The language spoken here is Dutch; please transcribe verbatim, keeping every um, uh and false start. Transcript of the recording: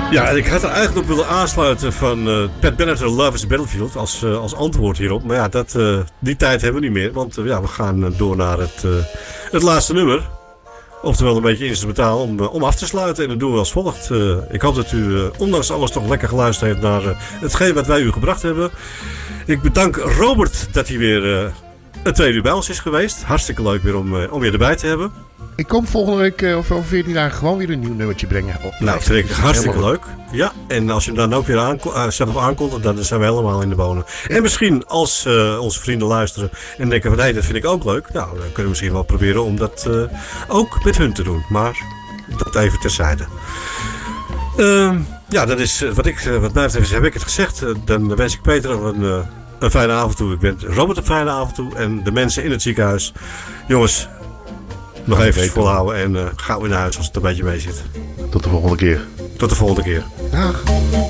Ja, en ik had er eigenlijk op willen aansluiten van uh, Pat Benatar, Love is a Battlefield als, uh, als antwoord hierop. Maar ja, dat, uh, die tijd hebben we niet meer, want uh, ja, we gaan uh, door naar het, uh, het laatste nummer. Oftewel een beetje instrumentaal om, uh, om af te sluiten. En dat doen we als volgt. Uh, ik hoop dat u uh, ondanks alles toch lekker geluisterd heeft naar uh, hetgeen wat wij u gebracht hebben. Ik bedank Robert dat hij weer uh, een tweede uur bij ons is geweest. Hartstikke leuk weer om, uh, om weer erbij te hebben. Ik kom volgende week uh, of over veertien dagen gewoon weer een nieuw nummertje brengen. Oh, nou, dat vind ik hartstikke leuk. Ja, en als je hem dan ook weer aanko- uh, zelf aankondigt, dan zijn we helemaal in de bonen. En misschien als uh, onze vrienden luisteren en denken van hé, hey, dat vind ik ook leuk. Nou, dan kunnen we misschien wel proberen om dat uh, ook met hun te doen. Maar dat even terzijde. Uh, ja, dat is uh, wat ik, uh, wat mij betreft heb ik het gezegd. Uh, dan wens ik Peter een, uh, een fijne avond toe. Ik wens Robert een fijne avond toe. En de mensen in het ziekenhuis. Jongens, nog even volhouden en uh, gauw weer naar huis als het een beetje mee zit. Tot de volgende keer. Tot de volgende keer. Dag.